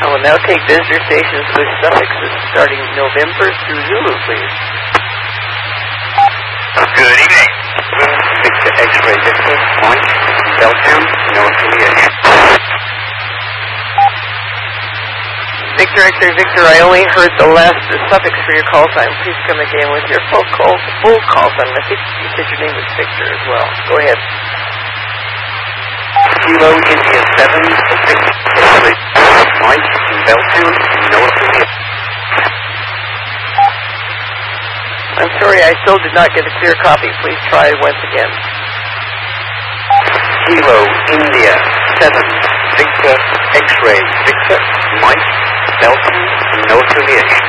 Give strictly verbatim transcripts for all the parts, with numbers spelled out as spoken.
I will now take visitor stations with suffixes starting November through Zulu, please. Good evening. Victor X-ray Victor, Mike, Belgium, no affiliation. Victor X-ray Victor, I only heard the last suffix for your call sign. Please come again with your full call, full call sign. I think you said your name was Victor as well. Go ahead. Kilo India seven, Victor X-ray Mike, Belgium, no affiliation. I'm sorry, I still did not get a clear copy. Please try once again. Kilo India seven, Victor X-ray Victor, Mike, Belgium, no affiliation.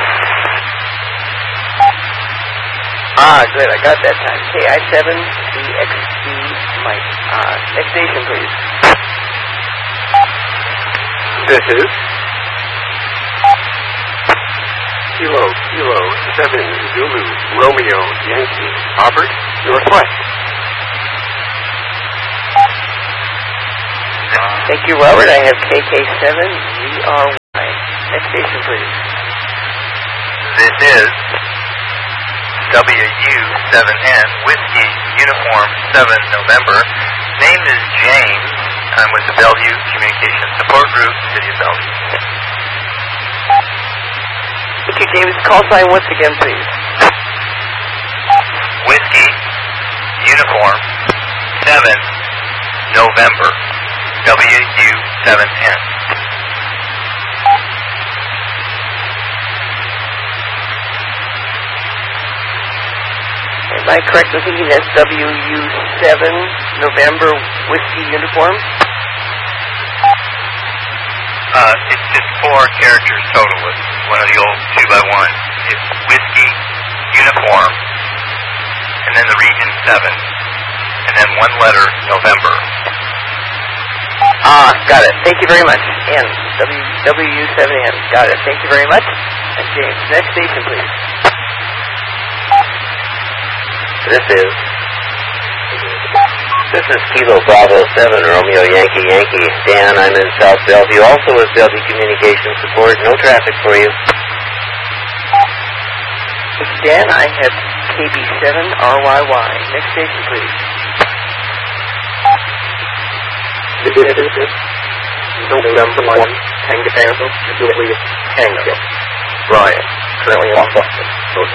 Ah, good, I got that time. K I seven, C X C, Mike. Uh, next station, please. This is Kilo, Kilo, seven, Zulu, Romeo, Yankee, Robert, Northwest. Thank you, Robert. I have K K seven, Z R Y. Next station, please. This is W U seven N, Whiskey, Uniform seven, November. Name is James. I'm with the Bellevue Communications Support Group, City of Bellevue. Thank you, James. Call sign once again, please. Whiskey, Uniform seven, November. W U seven N. Am I correct in thinking that's W U seven, November, Whiskey Uniform? Uh, it's just four characters total. It's one of the old two by one. It's Whiskey, Uniform, and then the region seven, and then one letter, November. Ah, got it. Thank you very much. N, W, W U seven N. Got it. Thank you very much. And James, next station, please. This is This is Kilo Bravo seven, Romeo Yankee Yankee. Dan, I'm in South Bellevue, also with Bellevue Communications Support. No traffic for you. Dan, I have K B seven R Y Y. Next station, please. November one, Tango Tango, Julia Tango. Brian, currently in Boston.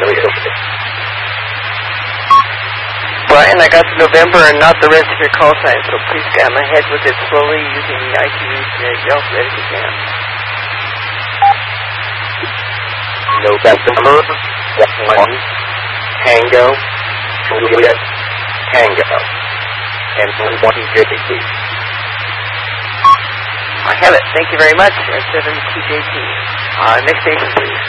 Brian, I got the November and not the rest of your call sign, so please come ahead with it slowly using the I T U alphabet if you can. November one, Tango, Julia Tango. And one fifty, please. I have it. Thank you very much. And seven T J T. Uh, next station, please.